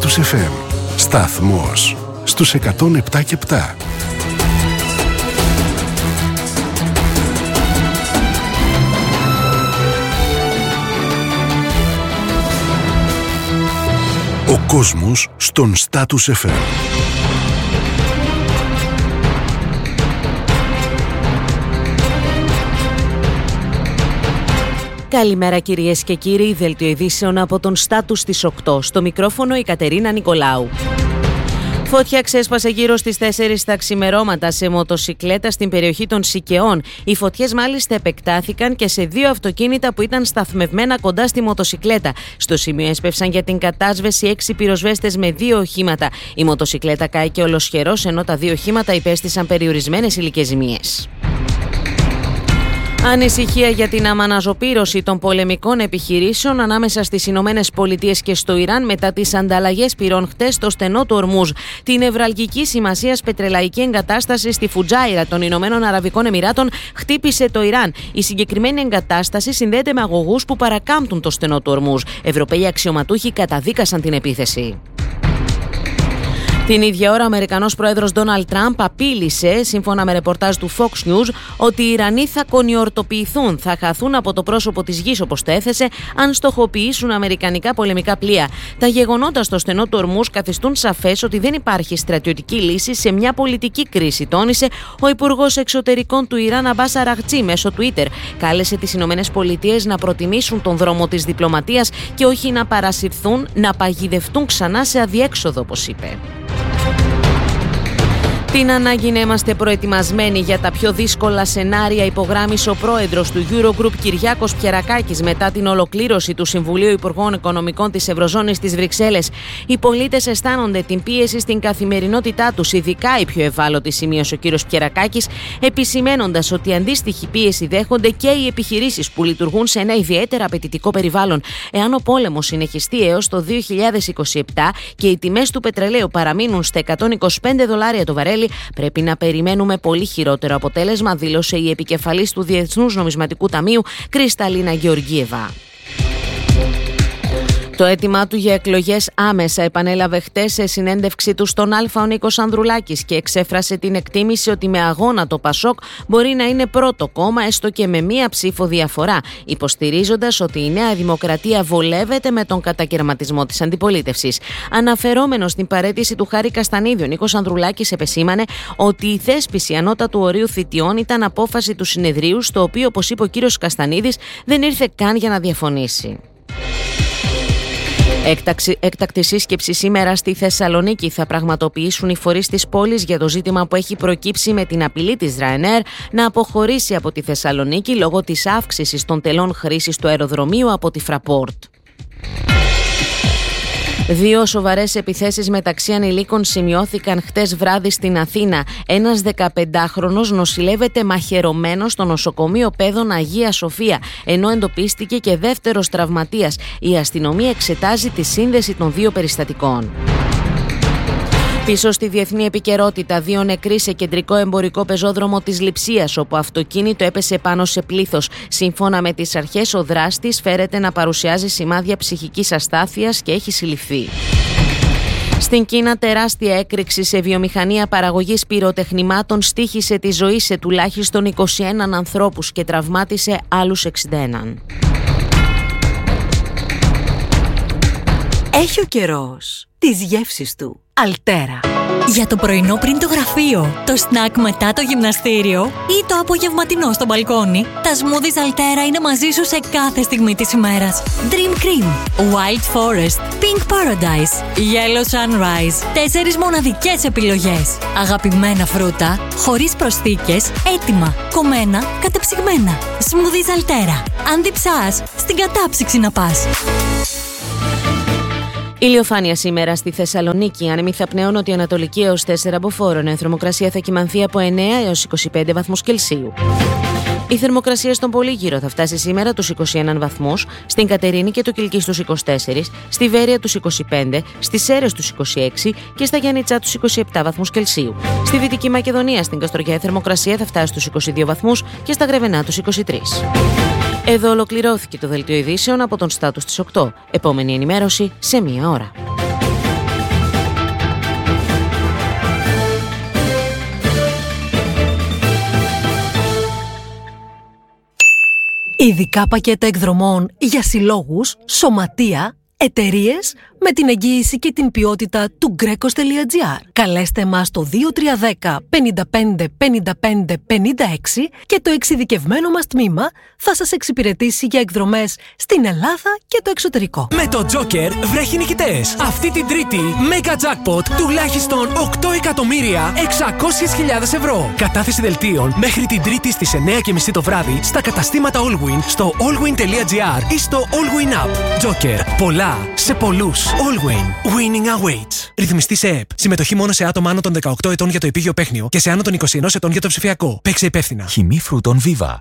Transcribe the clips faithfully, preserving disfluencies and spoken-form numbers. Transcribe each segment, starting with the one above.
Status εφ εμ. Σταθμός στους εκατόν επτά και επτά. Ο κόσμος στον Status εφ εμ. Καλημέρα κυρίες και κύριοι, δελτίο ειδήσεων από τον Status στις οκτώ. Στο μικρόφωνο η Κατερίνα Νικολάου. Φωτιά ξέσπασε γύρω στις τέσσερις τα ξημερώματα σε μοτοσικλέτα στην περιοχή των Σικαιών. Οι φωτιές μάλιστα επεκτάθηκαν και σε δύο αυτοκίνητα που ήταν σταθμευμένα κοντά στη μοτοσικλέτα. Στο σημείο έσπευσαν για την κατάσβεση έξι πυροσβέστες με δύο οχήματα. Η μοτοσικλέτα κάηκε ολοσχερός, ενώ τα δύο οχήματα υπέστησαν περιορισμένες υλικές ζημίες. Ανησυχία για την αμαναζοπύρωση των πολεμικών επιχειρήσεων ανάμεσα στις Ηνωμένες Πολιτείες και στο Ιράν μετά τις ανταλλαγές πυρών χτες στο στενό του Ορμούζ. Την νευραλγική σημασίας πετρελαϊκή εγκατάσταση στη Φουτζάιρα των Ηνωμένων Αραβικών Εμιράτων χτύπησε το Ιράν. Η συγκεκριμένη εγκατάσταση συνδέεται με αγωγούς που παρακάμπτουν το στενό του Ορμούζ. Ευρωπαίοι αξιωματούχοι καταδίκασαν την επίθεση. Την ίδια ώρα, ο Αμερικανός πρόεδρος Ντόναλντ Τραμπ απείλησε, σύμφωνα με ρεπορτάζ του Fox News, ότι οι Ιρανοί θα κονιορτοποιηθούν, θα χαθούν από το πρόσωπο της γης, όπως το έθεσε, αν στοχοποιήσουν αμερικανικά πολεμικά πλοία. Τα γεγονότα στο στενό του Ορμούζ καθιστούν σαφές ότι δεν υπάρχει στρατιωτική λύση σε μια πολιτική κρίση, τόνισε ο Υπουργός Εξωτερικών του Ιράν Αμπάς Αραγτζή μέσω Twitter. Κάλεσε τις Ηνωμένες Πολιτείες να προτιμήσουν τον δρόμο της διπλωματίας και όχι να παρασυρθούν, να παγιδευτούν ξανά σε αδιέξοδο, όπως είπε. Την ανάγκη να είμαστε προετοιμασμένοι για τα πιο δύσκολα σενάρια υπογράμμισε ο πρόεδρος του Eurogroup Κυριάκος Πιερακάκης μετά την ολοκλήρωση του Συμβουλίου Υπουργών Οικονομικών της Ευρωζώνης στις Βρυξέλλες. Οι πολίτες αισθάνονται την πίεση στην καθημερινότητά τους, ειδικά οι πιο ευάλωτοι, σημείωσε ο κύριος Πιερακάκης, επισημαίνοντας ότι αντίστοιχη πίεση δέχονται και οι επιχειρήσεις που λειτουργούν σε ένα ιδιαίτερα απαιτητικό περιβάλλον. Εάν ο πόλεμος συνεχιστεί έως το δύο χιλιάδες είκοσι επτά και οι τιμές του πετρελαίου παραμείνουν στα εκατόν είκοσι πέντε δολάρια το βαρέλι, πρέπει να περιμένουμε πολύ χειρότερο αποτέλεσμα, δήλωσε η επικεφαλής του Διεθνούς Νομισματικού Ταμείου, Κρυσταλίνα Γεωργίεβα. Το αίτημά του για εκλογές άμεσα επανέλαβε χτες σε συνέντευξή του στον Αλφα ο Νίκος Ανδρουλάκης και εξέφρασε την εκτίμηση ότι με αγώνα το Πασόκ μπορεί να είναι πρώτο κόμμα έστω και με μία ψήφο διαφορά, υποστηρίζοντας ότι η Νέα Δημοκρατία βολεύεται με τον κατακαιρματισμό της αντιπολίτευσης. Αναφερόμενος στην παραίτηση του Χάρη Καστανίδη, ο Νίκος Ανδρουλάκης επεσήμανε ότι η θέσπιση ανώτατου ορίου θητιών ήταν απόφαση του συνεδρίου, στο οποίο, όπως είπε ο κύριος Καστανίδης, δεν ήρθε καν για να διαφωνήσει. Έκταξη, έκτακτη σύσκεψη σήμερα στη Θεσσαλονίκη θα πραγματοποιήσουν οι φορείς της πόλης για το ζήτημα που έχει προκύψει με την απειλή της Ryanair να αποχωρήσει από τη Θεσσαλονίκη λόγω της αύξησης των τελών χρήσης του αεροδρομίου από τη Fraport. Δύο σοβαρές επιθέσεις μεταξύ ανηλίκων σημειώθηκαν χτες βράδυ στην Αθήνα. Ένας δεκαπεντάχρονος νοσηλεύεται μαχαιρωμένος στο νοσοκομείο Παιδών Αγία Σοφία, ενώ εντοπίστηκε και δεύτερος τραυματίας. Η αστυνομία εξετάζει τη σύνδεση των δύο περιστατικών. Πίσω στη διεθνή επικαιρότητα, δύο νεκροί σε κεντρικό εμπορικό πεζόδρομο της Λειψίας, όπου αυτοκίνητο έπεσε πάνω σε πλήθος. Σύμφωνα με τις αρχές, ο δράστης φέρεται να παρουσιάζει σημάδια ψυχικής αστάθειας και έχει συλληφθεί. Στην Κίνα, τεράστια έκρηξη σε βιομηχανία παραγωγής πυροτεχνημάτων στοίχησε τη ζωή σε τουλάχιστον είκοσι ένα ανθρώπους και τραυμάτισε άλλους εξήντα ένα. Έχει ο καιρός τις γεύσεις του. Αλτέρα. Για το πρωινό πριν το γραφείο, το σνακ μετά το γυμναστήριο ή το απογευματινό στο μπαλκόνι, τα smoothies Αλτέρα είναι μαζί σου σε κάθε στιγμή της ημέρας. Dream Cream, Wild Forest, Pink Paradise, Yellow Sunrise. Τέσσερις μοναδικές επιλογές. Αγαπημένα φρούτα, χωρίς προσθήκες, έτοιμα, κομμένα, κατεψυγμένα. Smoothies Αλτέρα. Αν διψάς, στην κατάψυξη να πας. Ηλιοφάνεια σήμερα στη Θεσσαλονίκη. Άνεμοι θα πνέουν νοτιοανατολική έως τέσσερα μποφόρ. Η θερμοκρασία θα κυμανθεί από εννέα έως είκοσι πέντε βαθμούς Κελσίου. Η θερμοκρασία στον Πολύγυρο θα φτάσει σήμερα τους είκοσι ένα βαθμούς, στην Κατερίνη και το Κιλκί στους είκοσι τέσσερα, στη Βέρεια τους είκοσι πέντε, στις Σέρρες τους είκοσι έξι και στα Γιάννητσά τους είκοσι επτά βαθμούς Κελσίου. Στη Δυτική Μακεδονία, στην Καστοριά, η θερμοκρασία θα φτάσει στους είκοσι δύο βαθμούς και στα Γρεβενά τους είκοσι τρία. Εδώ ολοκληρώθηκε το δελτίο ειδήσεων από τον Status της οκτώ. Επόμενη ενημέρωση σε μία ώρα. Ειδικά πακέτα εκδρομών για συλλόγους, σωματεία, εταιρείες με την εγγύηση και την ποιότητα του γκρέκος τελεία τζι άρ. Καλέστε μας στο δύο τρία ένα μηδέν πέντε πέντε πέντε πέντε πέντε έξι και το εξειδικευμένο μας τμήμα θα σας εξυπηρετήσει για εκδρομές στην Ελλάδα και το εξωτερικό. Με το Joker βρέχει νικητές. Αυτή την Τρίτη, Mega Jackpot τουλάχιστον οκτώ εκατομμύρια εξακόσιες χιλιάδες ευρώ. Κατάθεση δελτίων μέχρι την Τρίτη στις εννιά και μισή το βράδυ στα καταστήματα Allwin, στο allwin τελεία τζι άρ ή στο Allwin App. Joker. Πολλά σε πολλούς. Allwin. Winning awaits. Ρυθμιστή σε ΕΕΠ. Συμμετοχή μόνο σε άτομα άνω των δεκαοκτώ ετών για το επίγειο παίχνιο και σε άνω των είκοσι ενός ετών για το ψηφιακό. Παίξε υπεύθυνα. Χυμή φρούτων Viva.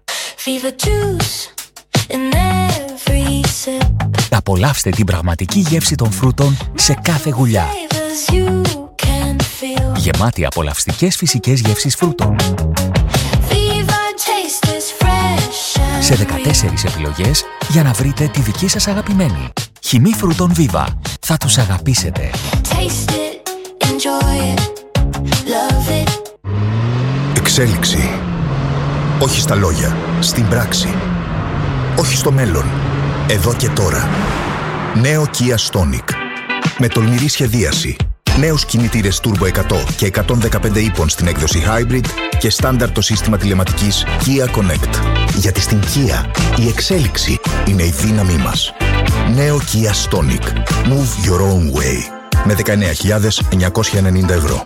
Απολαύστε την πραγματική γεύση των φρούτων σε κάθε γουλιά. Γεμάτη απολαυστικές φυσικές γεύσεις φρούτων. Σε δεκατέσσερις επιλογές για να βρείτε τη δική σας αγαπημένη. Χυμή φρούτων Viva. Θα τους αγαπήσετε. Εξέλιξη. Όχι στα λόγια, στην πράξη. Όχι στο μέλλον, εδώ και τώρα. Νέο Kia Stonic. Με τολμηρή σχεδίαση. Νέους κινητήρες Turbo εκατό και εκατόν δεκαπέντε ύπων στην έκδοση Hybrid και στάνταρ το σύστημα τηλεματικής Kia Connect. Γιατί στην Kia η εξέλιξη είναι η δύναμή μας. Νέο Kia Stonic. Move your own way. Με δεκαεννέα χιλιάδες εννιακόσια ενενήντα ευρώ.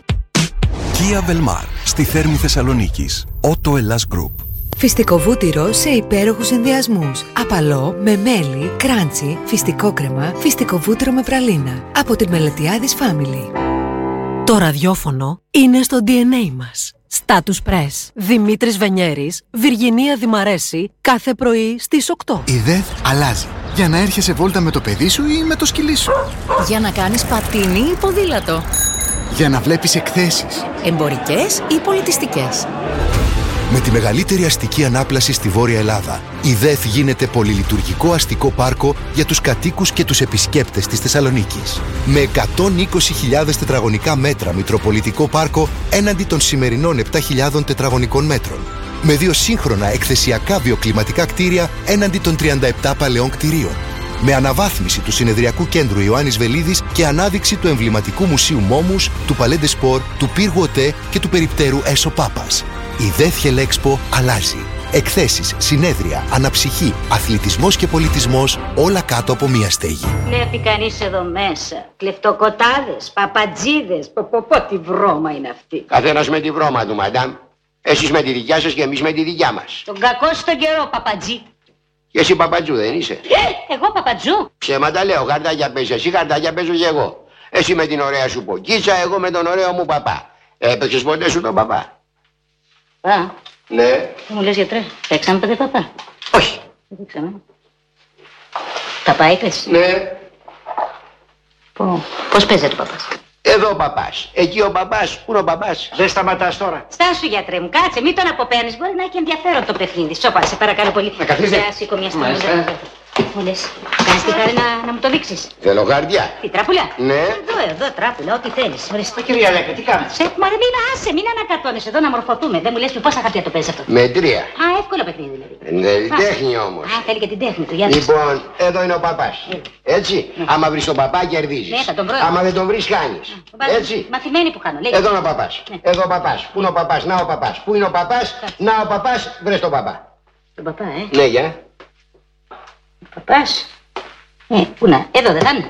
Kia Belmar, στη Θέρμη Θεσσαλονίκης. Ότο Ελλάς Group. Φυστικό βούτυρο σε υπέροχους συνδυασμούς. Απαλό, με μέλι, κράντσι, φυστικό κρεμά, φυστικό βούτυρο με πραλίνα. Από την Μελετιάδης Family. Το ραδιόφωνο είναι στο ντι εν έι μας. Status Press. Δημήτρης Βενιέρης, Βιργινία Δημαρέση, κάθε πρωί στις οκτώ. Η ΔΕΘ αλλάζει. Για να έρχεσαι βόλτα με το παιδί σου ή με το σκυλί σου. Για να κάνεις πατίνι ή ποδήλατο. Για να βλέπεις εκθέσεις. Εμπορικές ή πολιτιστικές. Με τη μεγαλύτερη αστική ανάπλαση στη Βόρεια Ελλάδα, η ΔΕΘ γίνεται πολυλειτουργικό αστικό πάρκο για τους κατοίκους και τους επισκέπτες της Θεσσαλονίκης. Με εκατόν είκοσι χιλιάδες τετραγωνικά μέτρα μητροπολιτικό πάρκο έναντι των σημερινών επτά χιλιάδων τετραγωνικών μέτρων. Με δύο σύγχρονα εκθεσιακά βιοκλιματικά κτίρια έναντι των τριάντα επτά παλαιών κτιρίων. Με αναβάθμιση του συνεδριακού κέντρου Ιωάννης Βελίδης και ανάδειξη του εμβληματικού μουσείου Μόμους, του Παλέντε Σπορ, του Πύργου ΟΤΕ και του περιπτέρου Έσο Πάπας. Η ΔΕΘ Χελέξπο αλλάζει. Εκθέσεις, συνέδρια, αναψυχή, αθλητισμός και πολιτισμός, όλα κάτω από μία στέγη. Βλέπει κανείς εδώ μέσα κλεφτοκοτάδες, παπατζίδες, πω πω πω τι βρώμα είναι αυτή. Καθένας με τη βρώμα του, μαντάμ. Εσείς με τη δικιά σας και εμείς με τη δικιά μας. Τον κακό στον καιρό, παπατζή. Και εσύ παπατζού δεν είσαι? Ε, εγώ παπατζού. Ψέματα λέω, χαρτάκια παίζεις εσύ, χαρτάκια παίζω και εγώ. Εσύ με την ωραία σου ποκίτσα, εγώ με τον ωραίο μου παπά. Έπαιξες ποτέ σου τον παπά? Α, ναι. Τι μου λες γιατρέ, παίξαμε ποτέ παπά? Όχι. Δεν παίξαμε. Παπά είπες? Ναι. Πω, πώς παίζεται ο παπάς? Εδώ ο παπάς, εκεί ο παπάς, πού είναι ο παπάς? Δεν σταματάς τώρα. Στάσου γιατρέ μου, κάτσε, μην τον αποπαίρνεις, μπορεί να έχει ενδιαφέρον το παιχνίδι. Σώπα, σε παρακαλώ πολύ. Να καθίσετε. Για σήκω μια στιγμή. Μου λες, κάνεις τη χάρη να, να μου το δείξεις? Θέλω χαρτιά. Τι, τράπουλα? Ναι. Εδώ, εδώ, τράπουλα, ό,τι θέλεις. Ορίστε. Κυρία Λέκα, τι κάνεις? Σε, μωρέ, μην άσε, μην ανακατώνεις εδώ να μορφωθούμε. Δεν μου λες με πόσα χαρτιά το παίζεις αυτό? Με τρία. Α, εύκολο παιχνίδι δηλαδή. Ναι, τέχνη όμως. Α, θέλει και την τέχνη του, για να. Λοιπόν, εδώ είναι ο παπάς. Έτσι, ναι. Άμα βρεις τον παπά κερδίζεις. Ναι, θα τον βρω. Άμα δεν τον βρεις χάνεις. Έτσι. Μαθημένη που χάνω. Εδώ είναι ο παπάς. Ναι. Εδώ ο παπάς. Πού είναι ο παπάς? Να ο παπάς. Πού είναι ο παπάς? Να ο παπάς. Βρες τον παπά. Τον παπά, ε. Ναι, για. Παπάς. Ε, πού να, εδώ δεν θα είναι.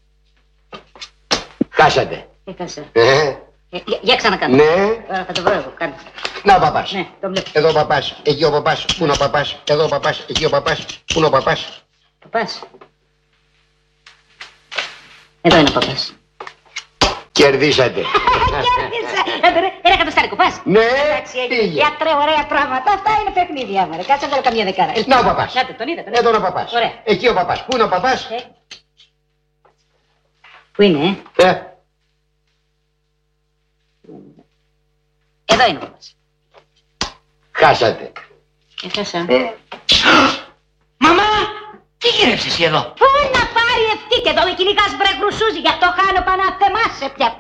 Χάσατε. Έχασα. Ε. Ε, για, για ξανακάνω. Ναι. Τώρα θα το βρω εγώ, κάνω. Να ο παπάς. Ναι, το βλέπω. Εδώ ο παπάς. Εκεί ο παπάς. Πού είναι ο παπάς? Εδώ ο παπάς. Εκεί ο παπάς. Πού είναι ο παπάς? Παπάς. Εδώ είναι ο παπάς. Κερδίσατε. Κέρδισα. Ένα κατοστάρικο, πας. Ναι, πήγε. Γιατρέ, ωραία πράγματα. Αυτά είναι παιχνίδια, μωρέ. Κάτσε να βάλω καμιά δεκάρα. Να ο παπάς. Κάτε, τον είδα, τον είδα. Εδώ είναι ο παπάς. Ωραία. Εκεί ο παπάς. Πού είναι ο παπάς? Ε. Πού είναι, ε? Ε. Εδώ είναι ο παπάς. Χάσατε. Έχασα. Ε. Μαμά! Τι γύρεψες εσύ εδώ? Πού να πάρει ευτή και εδώ με κυνηγάς μπρε γρουσούζι, γι' αυτό χάνω πάνω από εμάς σε πια.